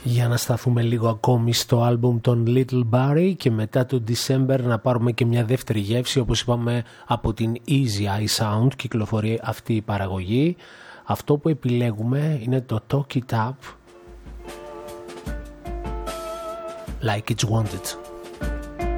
Για να σταθούμε λίγο ακόμη στο άλμπουμ των Little Barrie και μετά το December να πάρουμε και μια δεύτερη γεύση, όπως είπαμε, από την Easy Eye Sound κυκλοφορεί αυτή η παραγωγή. Αυτό που επιλέγουμε είναι το Talk It Up Like It's Wanted.